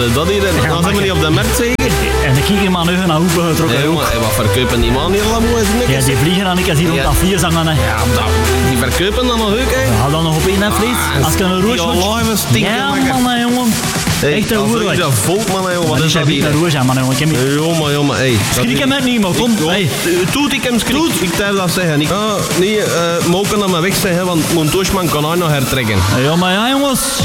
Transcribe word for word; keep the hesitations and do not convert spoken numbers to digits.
is dat hier? Ja, Dan zijn we maar- niet op de markt zeker? En dan kijk je maar nu naar hoeven getrokken. Nee, jongen, hey, wat verkopen die man hier allemaal? Ja, die vliegen dan ik als hier Ja. op dat vier zangen. Hè. Ja, dat, die verkopen dan nog ook, hè? Ga dan nog op één vlees. Ah, Als ik een roos die moet. oliven stinken Ja, lekker. man, hè, jongen. Hey, Echt een als oerlijk. ik dat volk, man, hè, jongen, wat Dat is dat niet hier? een roos, hè, man, jongen. Ik heb niet... Hey, jongen, jongen, hey. dat Schrik is- hem uit niet, man. Kom. Ik- Hey. Toet, ik hem schrik. Ik durf dat zeggen. Ik, ah, nee, uh, mogen dat maar weg zeggen, want mijn toosman kan hij nog hertrekken. Ja, maar ja, jongens.